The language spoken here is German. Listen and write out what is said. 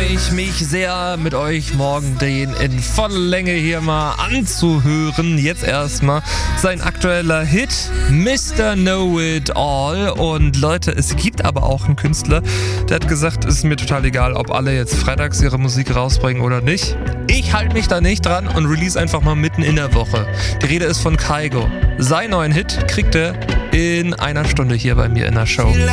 ich mich sehr, mit euch morgen den in voller Länge hier mal anzuhören. Jetzt erstmal sein aktueller Hit, Mr. Know-It-All. Und Leute, es gibt aber auch einen Künstler, der hat gesagt, es ist mir total egal, ob alle jetzt freitags ihre Musik rausbringen oder nicht. Ich halte mich da nicht dran und release einfach mal mitten in der Woche. Die Rede ist von Kygo. Seinen neuen Hit kriegt er in einer Stunde hier bei mir in der Show.